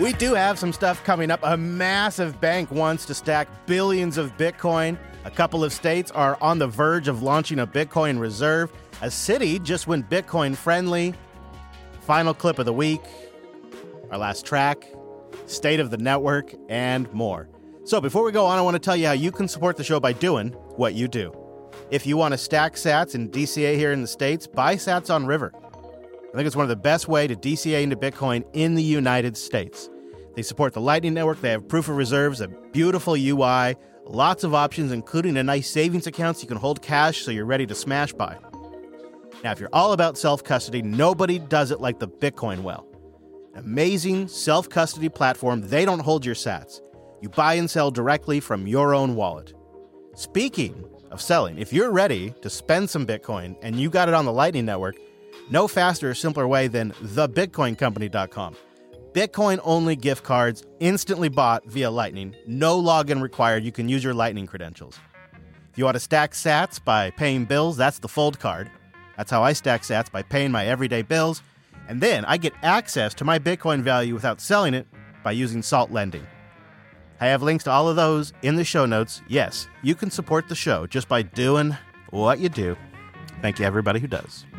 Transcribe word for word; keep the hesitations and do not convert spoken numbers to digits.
We do have some stuff coming up. A massive bank wants to stack billions of Bitcoin. A couple of states are on the verge of launching a Bitcoin reserve. A city just went Bitcoin friendly. Final clip of the week. Our last track. State of the network, and more. So before we go on, I want to tell you how you can support the show by doing what you do. If you want to stack sats in D C A here in the States, buy sats on River. I think it's one of the best way to D C A into Bitcoin in the United States. They support the Lightning Network. They have proof of reserves, a beautiful U I, lots of options, including a nice savings account so you can hold cash so you're ready to smash buy. Now, if you're all about self-custody, nobody does it like the Bitcoin Well. Amazing self-custody platform. They don't hold your sats. You buy and sell directly from your own wallet. Speaking of selling, if you're ready to spend some Bitcoin and you got it on the Lightning Network, no faster or simpler way than the bitcoin company dot com. Bitcoin-only gift cards instantly bought via Lightning. No login required. You can use your Lightning credentials. If you want to stack sats by paying bills, that's the Fold card. That's how I stack sats, by paying my everyday bills. And then I get access to my Bitcoin value without selling it by using Salt Lending. I have links to all of those in the show notes. Yes, you can support the show just by doing what you do. Thank you, everybody who does.